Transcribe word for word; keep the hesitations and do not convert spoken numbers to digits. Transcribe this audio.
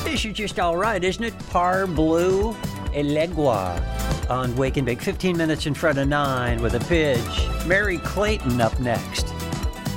This is just all right, isn't it? Parbleu Elegua on Wake and Bake. fifteen minutes in front of nine with a pitch. Mary Clayton up next.